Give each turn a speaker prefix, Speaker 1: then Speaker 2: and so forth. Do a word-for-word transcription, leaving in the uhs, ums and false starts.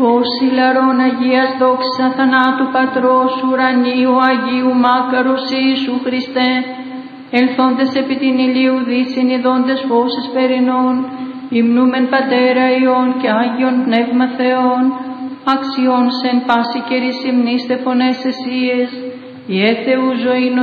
Speaker 1: φως ηλαρών Αγίας δόξα θανάτου Πατρός ουρανίου Αγίου Μάκαρος Ιησού Χριστέ, ελθόντες επί την ηλίου δύσιν ειδώντες φως εσπερινών, υμνούμεν Πατέρα Υιόν και Άγιον Πνεύμα Θεόν, αξιών σεν πάση καιρής υμνήστε φωνές εσίες, η έθεου ζωήν